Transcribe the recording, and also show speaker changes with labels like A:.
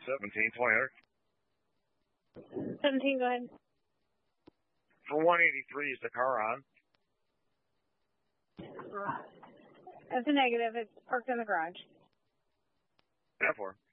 A: 17, 20.
B: 17, go ahead.
A: For 183, is the car on?
B: That's a negative. It's parked in the garage.
A: 10-4.